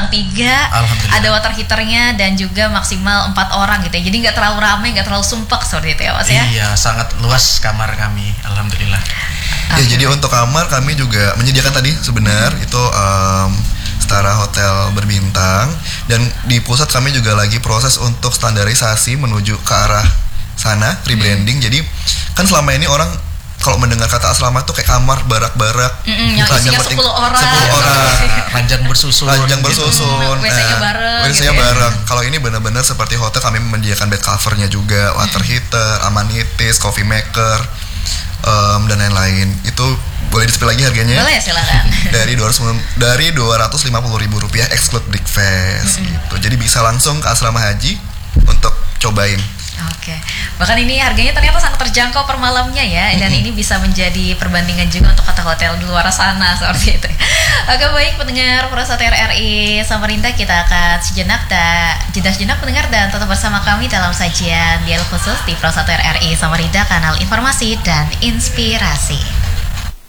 bintang 3, ada water heaternya dan juga maksimal 4 orang gitu ya. Jadi nggak terlalu ramai, nggak terlalu sumpek seperti itu ya Mas ya. Iya, sangat luas kamar kami, alhamdulillah. Ya, jadi untuk kamar kami juga menyediakan tadi sebenarnya itu setara hotel berbintang, dan di pusat kami juga lagi proses untuk standarisasi menuju ke arah sana, rebranding. Jadi kan selama ini orang kalau mendengar kata asrama tuh kayak kamar barak-barak, yang isinya 10 orang, ranjang bersusun, WC-nya bareng. WC-nya bareng. Kalau ini benar-benar seperti hotel, kami menyediakan bed covernya juga, water heater, amenities, coffee maker, dan lain-lain. Itu boleh disebut lagi harganya? Boleh, silakan. Dari 250.000 rupiah exclude breakfast gitu. Jadi bisa langsung ke asrama haji untuk cobain. Oke, bahkan ini harganya ternyata sangat terjangkau per malamnya ya, dan ini bisa menjadi perbandingan juga untuk hotel-hotel di luar sana seperti itu. Oke, baik pendengar Prasetya RRI Samarinda, kita akan jeda sejenak pendengar, dan tetap bersama kami dalam sajian dialog khusus di Prasetya RRI Samarinda, kanal informasi dan inspirasi.